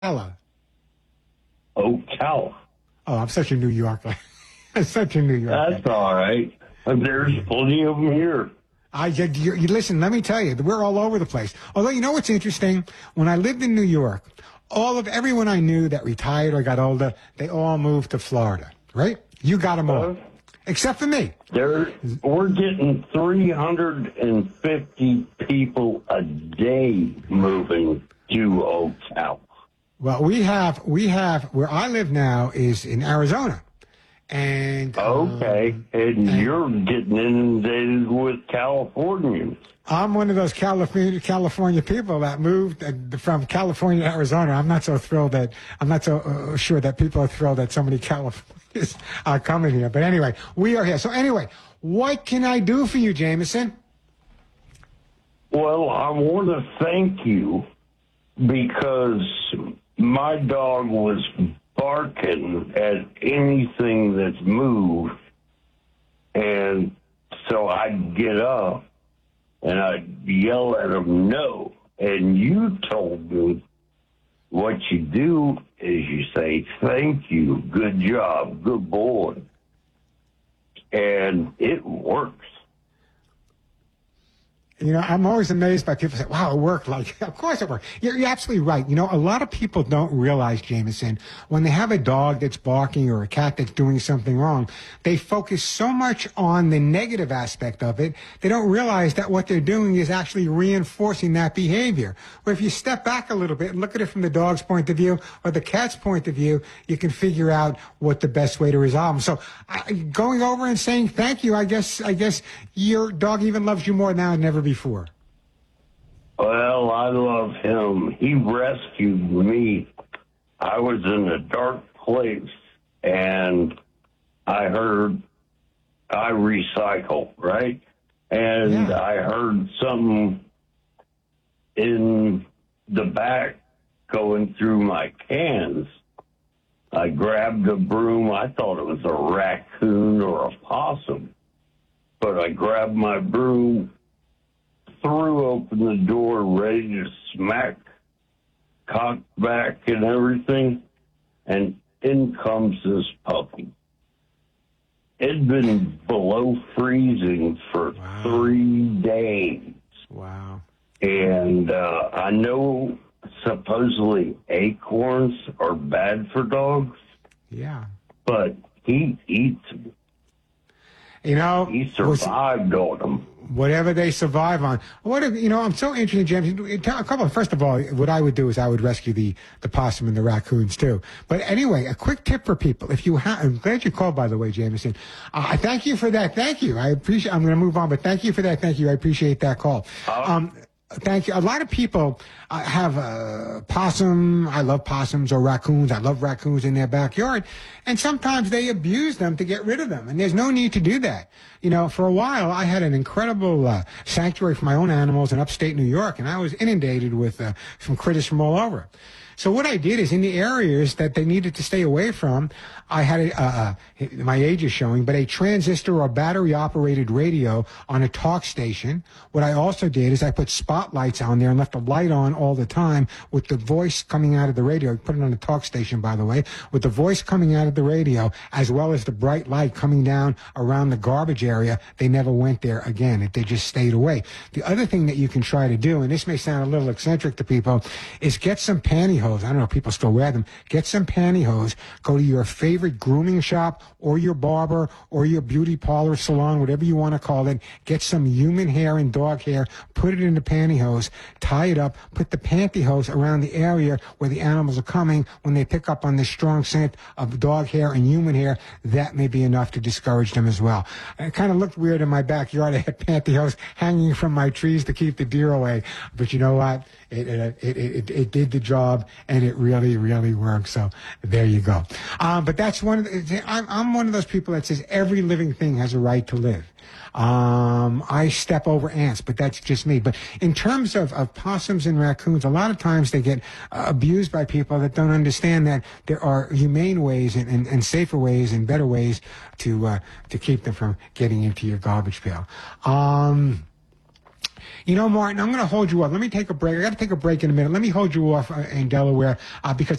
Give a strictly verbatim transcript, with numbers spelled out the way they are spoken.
Ocala? Ocala. Oh, I'm such a New Yorker. I'm such a New Yorker. That's all right. There's plenty of them here. I you, you listen. Let me tell you, we're all over the place. Although you know what's interesting, when I lived in New York, all of everyone I knew that retired or got older, they all moved to Florida. Right? You got them all, uh, except for me. There, we're getting three hundred fifty people a day moving to Ocala. Well, we have we have where I live now is in Arizona. And okay, um, and, and you're getting inundated with Californians. I'm one of those California California people that moved from California to Arizona. I'm not so thrilled that I'm not so uh, sure that people are thrilled that so many Californians are coming here. But anyway, we are here. So anyway, what can I do for you, Jameson? Well, I want to thank you because my dog was barking at anything that's moved, and so I'd get up and I'd yell at him, no. And you told me what you do is you say, thank you, good job, good boy. And it works. You know, I'm always amazed by people say, wow, it worked. Like, of course it worked. You're, you're absolutely right. You know, a lot of people don't realize, Jameson, when they have a dog that's barking or a cat that's doing something wrong, they focus so much on the negative aspect of it, they don't realize that what they're doing is actually reinforcing that behavior. Where if you step back a little bit and look at it from the dog's point of view or the cat's point of view, you can figure out what the best way to resolve them. So I, going over and saying thank you, I guess, I guess your dog even loves you more now than ever before. Before. Well, I love him. He rescued me. I was in a dark place, and I heard I recycle, right? And yeah. I heard something in the back going through my cans. I grabbed a broom. I thought it was a raccoon or a possum, but I grabbed my broom, threw open the door, ready to smack, cocked back and everything, and in comes this puppy. It'd been below freezing for wow. three days. Wow. And uh, I know supposedly acorns are bad for dogs. Yeah. But he eats them. You know, he survived on them. Whatever they survive on. What if, you know, I'm so interested, James. A couple of, first of all, what I would do is I would rescue the, the possum and the raccoons too. But anyway, a quick tip for people. If you have, I'm glad you called, by the way, Jameson. Uh, thank you for that. Thank you. I appreciate, I'm going to move on, but thank you for that. Thank you. I appreciate that call. Uh, um, Thank you. A lot of people uh, have a possum. I love possums or raccoons. I love raccoons in their backyard. And sometimes they abuse them to get rid of them. And there's no need to do that. You know, for a while, I had an incredible uh, sanctuary for my own animals in upstate New York, and I was inundated with uh, some critters from all over. So what I did is in the areas that they needed to stay away from, I had, a, uh, my age is showing, but a transistor or battery operated radio on a talk station. What I also did is I put spotlights on there and left a light on all the time with the voice coming out of the radio. I put it on a talk station, by the way, with the voice coming out of the radio as well as the bright light coming down around the garbage area. They never went there again. They just stayed away. The other thing that you can try to do, and this may sound a little eccentric to people, is get some pantyhose. I don't know if people still wear them. Get some pantyhose. Go to your favorite grooming shop or your barber or your beauty parlor salon, whatever you want to call it. Get some human hair and dog hair. Put it in the pantyhose. Tie it up. Put the pantyhose around the area where the animals are coming. When they pick up on the strong scent of dog hair and human hair, that may be enough to discourage them as well. It kind of looked weird in my backyard. I had pantyhose hanging from my trees to keep the deer away. But you know what? It, it, it, it, it did the job, and it really, really worked. So there you go. Um, but that's one of the, I'm, I'm one of those people that says every living thing has a right to live. Um, I step over ants, but that's just me. But in terms of, of possums and raccoons, a lot of times they get uh, abused by people that don't understand that there are humane ways and, and, and safer ways and better ways to uh, to keep them from getting into your garbage pail. Um, You know, Martin, I'm going to hold you off. Let me take a break. I got to take a break in a minute. Let me hold you off uh, in Delaware uh, because